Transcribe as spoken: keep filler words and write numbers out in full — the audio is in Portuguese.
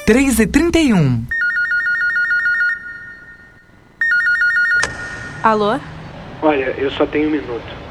três e trinta e um. Alô? Olha, eu só tenho um minuto.